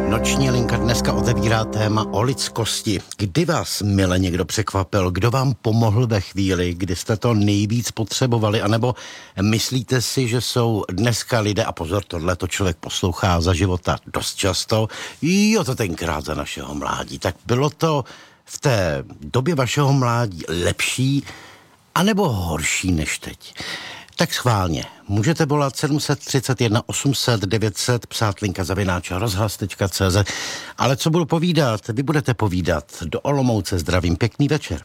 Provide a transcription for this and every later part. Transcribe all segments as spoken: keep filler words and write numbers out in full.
Noční linka dneska otevírá téma o lidskosti. Kdy vás, mile, někdo překvapil? Kdo vám pomohl ve chvíli, kdy jste to nejvíc potřebovali? A nebo myslíte si, že jsou dneska lidé, a pozor, tohle to člověk poslouchá za života dost často, jo, to tenkrát za našeho mládí. Tak bylo to v té době vašeho mládí lepší, anebo horší než teď? Tak schválně. Můžete volat sedm set třicet jedna osm set devět set, psát linka zavináč rozhlas tečka cé zet. Ale co budu povídat? Vy budete povídat. Do Olomouce zdravím. Pěkný večer.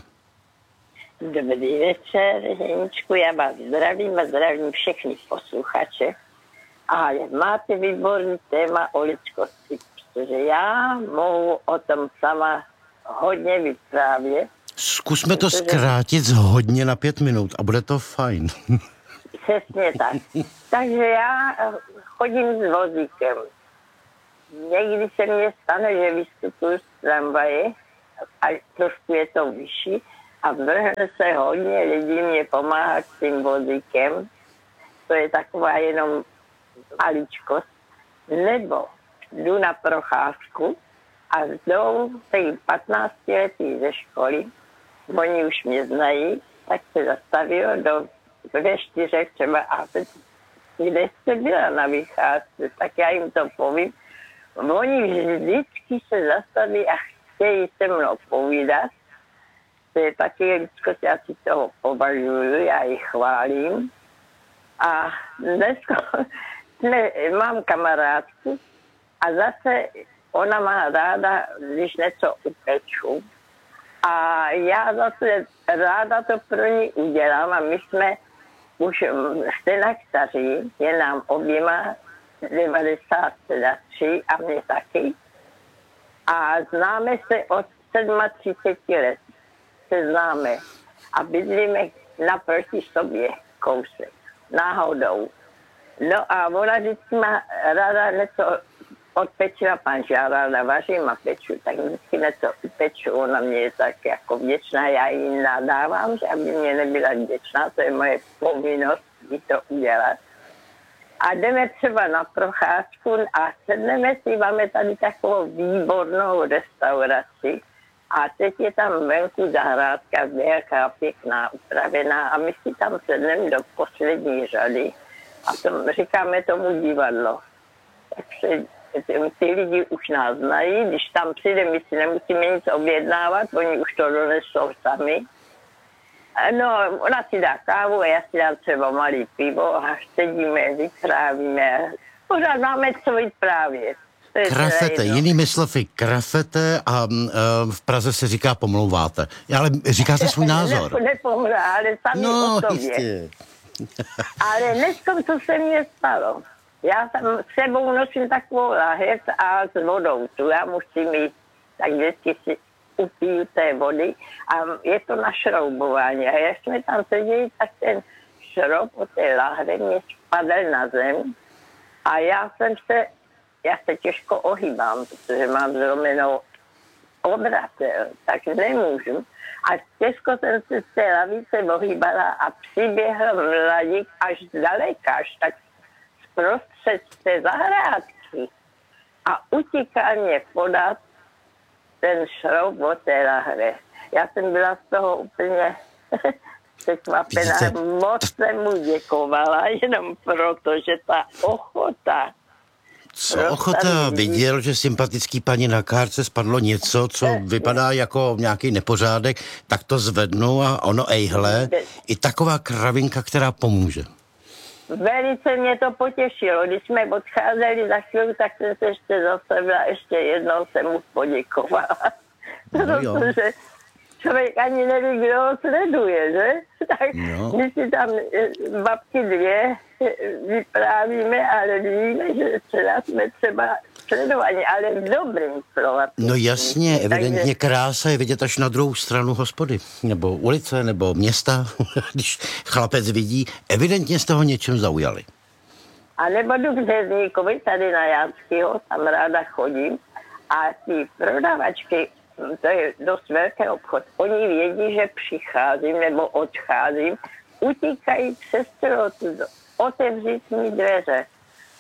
Dobrý večer, Heničku, já vás zdravím a zdravím všechny posluchače. A máte výborný téma o lidskosti, protože já mohu o tom sama hodně vyprávět. Zkusme to zkrátit z hodně na pět minut a bude to fajn. Přesně tak. Takže já chodím s vozíkem. Někdy se mně stane, že vystupuji z tramvaje a trošku je to vyšší a vrhne se hodně lidí mě pomáhat s tím vozíkem. To je taková jenom maličkost. Nebo jdu na procházku a jdou ty patnáctiletí ze školy, oni už mě znají, tak se zastaví do ve čtyřech třeba a teď, kde jste byla na vycházce, tak já jim to povím. Oni vždycky se zastaví a chtějí se mnou povídat. To je taky lidskost, já si toho považuju, já ji chválím. A dneska jsme, mám kamarádku a zase ona má ráda, když něco upeču. A já zase ráda to pro ní udělám a my jsme už stejnak staří, je nám oběma devadesát tři a mě taky. A známe se od třicet sedm let. Se známe a bydlíme naproti sobě kousek, náhodou. No a ona vždycky má ráda něco odpečila panža, ráda vařím a peču, tak vždycky něco upeču, ona mě je tak jako vděčná, já jí nadávám, že aby mě nebyla vděčná, to je moje povinnost jí to udělat. A jdeme třeba na procházku a sedneme si, máme tady takovou výbornou restauraci a teď je tam venku zahrádka, nějaká pěkná, upravená a my si tam sedneme do poslední řady a tom, říkáme tomu divadlo. Takže ty lidi už nás znají, když tam přijde, my si nemusíme nic objednávat, oni už to donesou sami. No, ona si dá kávu a já si dám třeba malý pivo a sedíme, vyprávíme. Pořád máme co vyprávět. Krafete, jinými slovy, krafete a uh, v Praze se říká pomlouváte. Ale říkáte svůj názor. Ne, nepomrá, ale sami no, o sobě. Jistě. Ale dneska, co se mně stalo, já tam s sebou nosím takovou lahev a s vodou tu. Já musím mít, tak vždycky si upiju té vody a je to na šroubování. A jak jsme tam seděli, tak ten šroub od té lahve mě spadl na zem a já jsem se, já se těžko ohýbám, protože mám zlomenou obratel, tak nemůžu. A těžko jsem se z té lavice ohýbala a přiběhl mladík až daleka, až tak prostřed té zahrádky a utíkal mě podat ten šroub od té lahve. Já jsem byla z toho úplně překvapená. Moc jsem mu děkovala, jenom proto, že ta ochota. Co ochota? Viděl, že sympatický paní na kárce spadlo něco, co vypadá jako nějaký nepořádek, tak to zvednu a ono ejhle. I taková kravinka, která pomůže. Velice mě to potěšilo. Když jsme odcházeli za chvíli, tak jsem se ještě zastavila, ještě jednou jsem mu poděkovala. No protože člověk ani neví, kdo ho sleduje, že? Tak no. My si tam babky dvě vyprávíme, ale víme, že třeba jsme třeba sledovaní, ale v dobrým slova. No jasně, evidentně takže krása je vidět až na druhou stranu hospody, nebo ulice, nebo města, když chlapec vidí, evidentně jste ho něčem zaujali. A nebo jdu k Řezníkovi, tady na Jánskýho, tam ráda chodím, a ty prodavačky, to je dost velký obchod, oni vědí, že přicházím nebo odcházím, utíkají přes celou tu otevřít mi dveře.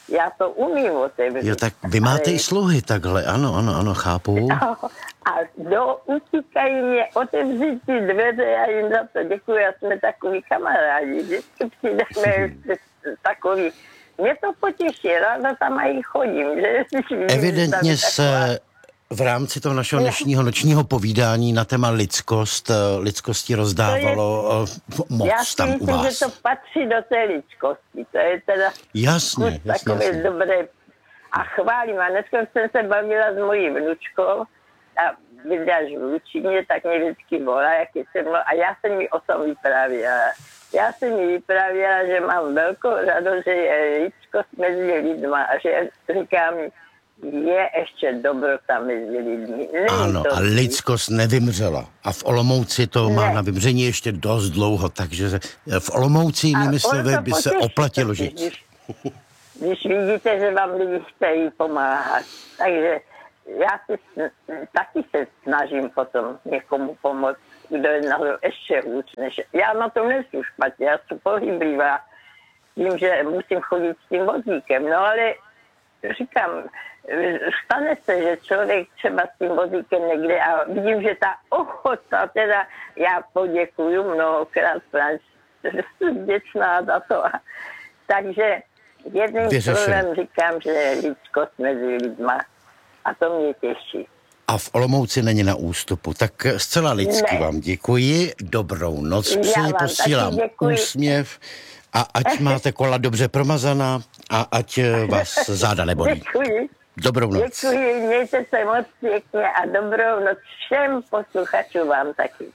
Já to umím otevřít. Jo, tak vy máte ale... i sluhy takhle, ano, ano, ano, chápu. A do utíkají mě otevřít ty dveře, já jim za to děkuji, já jsme takový kamarádi, vždycky přijdeme takový. Mě to potěší, ráda tam i chodím. Že? Evidentně se v rámci toho našeho dnešního nočního povídání na téma lidskost, lidskosti rozdávalo je, moc já si tam myslím, u vás. že to patří do té lidskosti. To je teda jasně, jasně, takové jasně. dobré. A chválím. A dneska jsem se bavila s mojí vnučkou a bydláš v Lučině, tak mě vždycky volá, jak jsem, a já jsem mi o tom vyprávěla. Já jsem mi vyprávěla, že mám velkou radost, že je lidskost mezi lidma a že říkám, je ještě dobrota mezi lidmi. Není ano, to a lidskost nevymřela. A v Olomouci to ne. má na vymření ještě dost dlouho, takže v Olomouci, jinými slovy, by se oplatilo žít. Když, když vidíte, že vám lidi chtějí pomáhat. Takže já si taky se snažím potom někomu pomoct, kdo je na to ještě hůř než... Já na to nejsem špatně, já jsem pohyblivá. Vím, že musím chodit s tím vozíkem, no ale říkám, stane se, že člověk třeba s tím vozíkem někde a vidím, že ta ochota, teda já poděkuju mnohokrát, že jsem vděčná za to. Takže jedným slovem říkám, že je lidskost mezi lidma a to mě těší. A v Olomouci není na ústupu. Tak zcela lidsky ne. vám děkuji, dobrou noc přeji, posílám úsměv a ať máte kola dobře promazaná a ať vás záda nebolí. Děkuji. Dobrou noc. Děkuji, mějte se moc pěkně a dobrou noc všem posluchačům vám taky.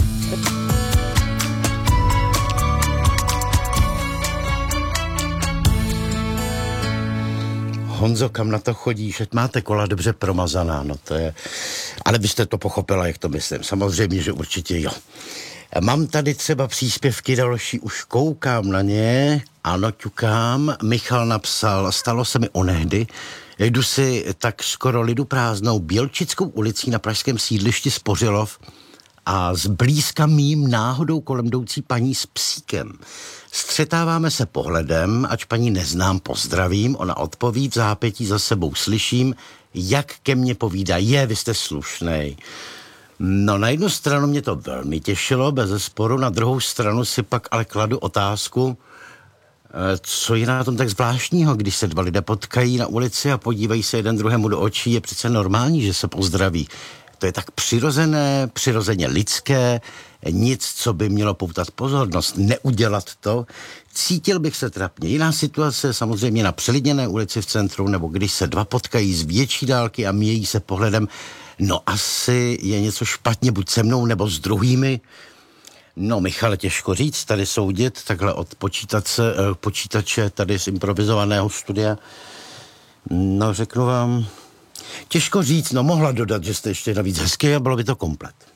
Honzo, kam na to chodíš, ať máte kola dobře promazaná, no to je... Ale vy jste to pochopila, jak to myslím. Samozřejmě, že určitě jo. Mám tady třeba příspěvky další, už koukám na ně, ano, ťukám. Michal napsal, stalo se mi onehdy, jdu si tak skoro lidu prázdnou Bělčickou ulicí na pražském sídlišti Spořilov a zblízka mým náhodou kolem jdoucí paní s psíkem. Střetáváme se pohledem, ač paní neznám, pozdravím, ona odpoví, v zápětí za sebou slyším, jak ke mně povídá, je, vy jste slušnej. No na jednu stranu mě to velmi těšilo, bezesporu, na druhou stranu si pak ale kladu otázku, co je na tom tak zvláštního, když se dva lidé potkají na ulici a podívají se jeden druhému do očí, je přece normální, že se pozdraví. To je tak přirozené, přirozeně lidské, nic, co by mělo poutat pozornost, neudělat to. Cítil bych se trapně. Jiná situace samozřejmě na přelidněné ulici v centru, nebo když se dva potkají z větší dálky a mějí se pohledem, no asi je něco špatně, buď se mnou, nebo s druhými. No, Michale, těžko říct, tady soudit, takhle od počítače, počítače tady z improvizovaného studia. No, řeknu vám, těžko říct, no mohla dodat, že jste ještě navíc hezky a bylo by to komplet.